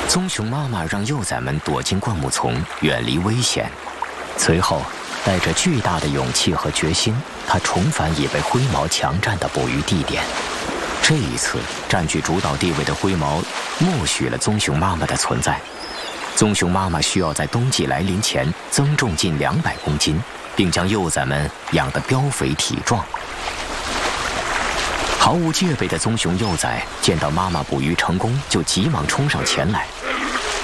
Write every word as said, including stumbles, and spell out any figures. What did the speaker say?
棕熊妈妈让幼崽们躲进灌木丛，远离危险。随后，带着巨大的勇气和决心，它重返已被灰毛强占的捕鱼地点。这一次，占据主导地位的灰毛默许了棕熊妈妈的存在。棕熊妈妈需要在冬季来临前增重近两百公斤，并将幼崽们养得膘肥体壮。毫无戒备的棕熊幼崽见到妈妈捕鱼成功，就急忙冲上前来，